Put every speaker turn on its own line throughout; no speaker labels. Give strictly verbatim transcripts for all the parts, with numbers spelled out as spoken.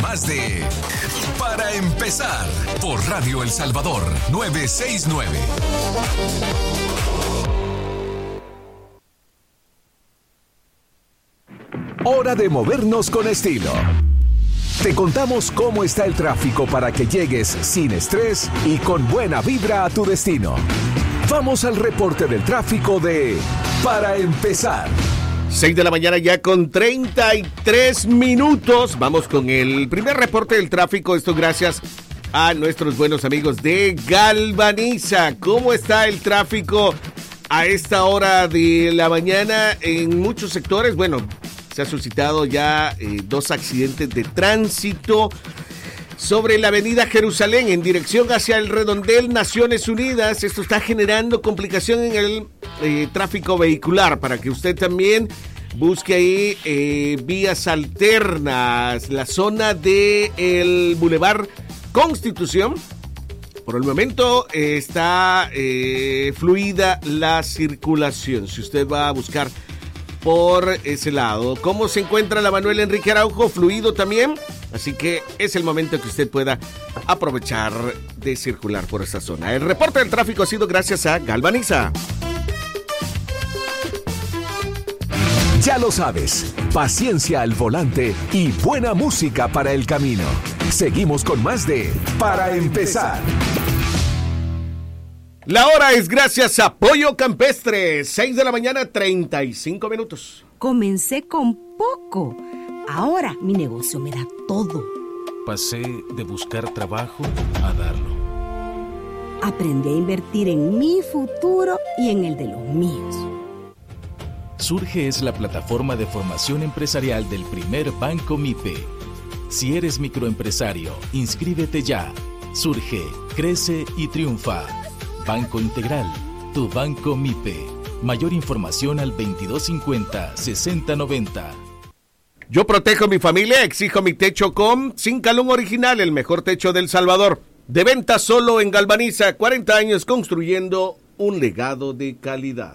más de Para Empezar por Radio El Salvador novecientos sesenta y nueve. Hora de movernos con estilo. Te contamos cómo está el tráfico para que llegues sin estrés y con buena vibra a tu destino. Vamos al reporte del tráfico de Para Empezar.
seis de la mañana ya con treinta y tres minutos. Vamos con el primer reporte del tráfico. Esto gracias a nuestros buenos amigos de Galvaniza. ¿Cómo está el tráfico a esta hora de la mañana en muchos sectores? Bueno, se ha suscitado ya eh, dos accidentes de tránsito sobre la avenida Jerusalén en dirección hacia el redondel Naciones Unidas. Esto está generando complicación en el eh, tráfico vehicular, para que usted también busque ahí eh, vías alternas. La zona del Boulevard Constitución, por el momento eh, está eh, fluida la circulación. Si usted va a buscar por ese lado. ¿Cómo se encuentra la Manuel Enrique Araujo? Fluido también. Así que es el momento que usted pueda aprovechar de circular por esta zona. El reporte del tráfico ha sido gracias a Galvaniza.
Ya lo sabes, paciencia al volante y buena música para el camino. Seguimos con más de Para Empezar.
La hora es gracias a Pollo Campestre, seis de la mañana, treinta y cinco minutos.
Comencé con poco. Ahora mi negocio me da todo.
Pasé de buscar trabajo a darlo.
Aprendí a invertir en mi futuro y en el de los míos.
Surge es la plataforma de formación empresarial del primer Banco MIPE. Si eres microempresario, inscríbete ya. Surge, crece y triunfa. Banco Integral, tu Banco MIPE. Mayor información al veintidós cincuenta, sesenta noventa.
Yo protejo mi familia, exijo mi techo con Zincalum Original, el mejor techo del Salvador. De venta solo en Galvaniza, cuarenta años construyendo un legado de calidad.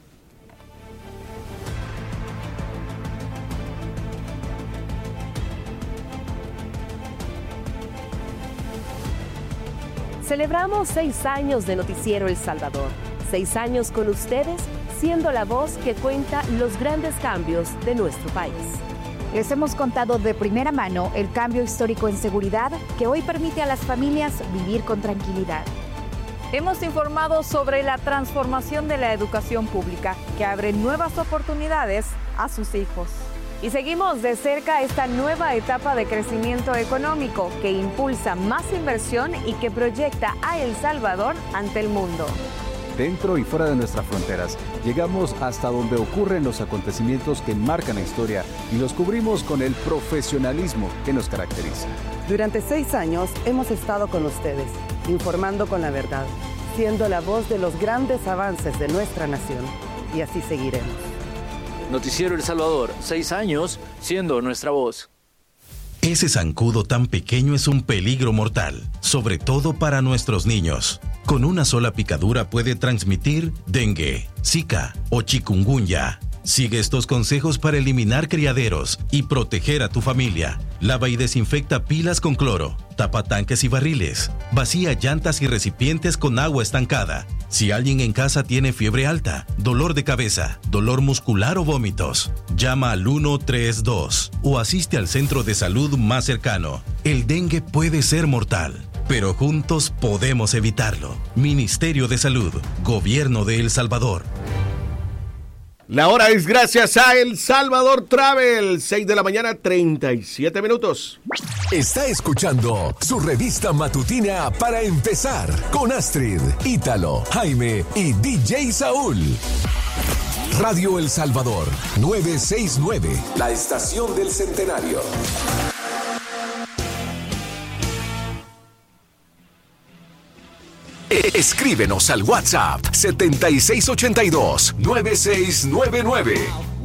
Celebramos seis años de Noticiero El Salvador. Seis años con ustedes, siendo la voz que cuenta los grandes cambios de nuestro país.
Les hemos contado de primera mano el cambio histórico en seguridad que hoy permite a las familias vivir con tranquilidad.
Hemos informado sobre la transformación de la educación pública que abre nuevas oportunidades a sus hijos. Y seguimos de cerca esta nueva etapa de crecimiento económico que impulsa más inversión y que proyecta a El Salvador ante el mundo.
Dentro y fuera de nuestras fronteras, llegamos hasta donde ocurren los acontecimientos que marcan la historia y los cubrimos con el profesionalismo que nos caracteriza.
Durante seis años hemos estado con ustedes, informando con la verdad, siendo la voz de los grandes avances de nuestra nación. Y así seguiremos.
Noticiero El Salvador, seis años siendo nuestra voz.
Ese zancudo tan pequeño es un peligro mortal, sobre todo para nuestros niños. Con una sola picadura puede transmitir dengue, zika o chikungunya. Sigue estos consejos para eliminar criaderos y proteger a tu familia. Lava y desinfecta pilas con cloro, tapa tanques y barriles, vacía llantas y recipientes con agua estancada. Si alguien en casa tiene fiebre alta, dolor de cabeza, dolor muscular o vómitos, llama al uno tres dos o asiste al centro de salud más cercano. El dengue puede ser mortal, pero juntos podemos evitarlo. Ministerio de Salud, Gobierno de El Salvador.
La hora es gracias a El Salvador Travel, seis de la mañana, treinta y siete minutos.
Está escuchando su revista matutina Para Empezar con Astrid, Ítalo, Jaime y D J Saúl. Radio El Salvador novecientos sesenta y nueve, la estación del centenario. Escríbenos al WhatsApp setenta y seis ochenta y dos, noventa y seis noventa y nueve.